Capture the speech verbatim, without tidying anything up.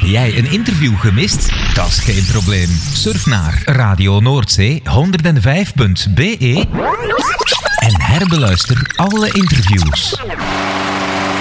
jij een interview gemist? Dat is geen probleem. Surf naar Radio Noordzee honderdvijf punt be en herbeluister alle interviews.